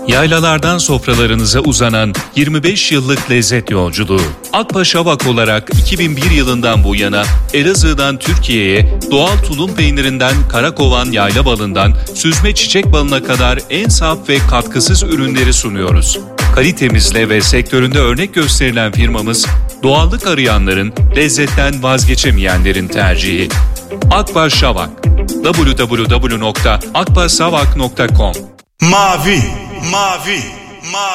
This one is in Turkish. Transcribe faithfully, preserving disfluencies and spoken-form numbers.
Yaylalardan sofralarınıza uzanan yirmi beş yıllık lezzet yolculuğu. Akbaş Avak olarak iki bin bir yılından bu yana Elazığ'dan Türkiye'ye doğal tulum peynirinden karakovan yayla balından süzme çiçek balına kadar en saf ve katkısız ürünleri sunuyoruz. Kalitemizle ve sektöründe örnek gösterilen firmamız, doğallık arayanların, lezzetten vazgeçemeyenlerin tercihi. Akbaş Avak. double-u double-u double-u nokta akbaşavak nokta com Mavi, mavi, mavi.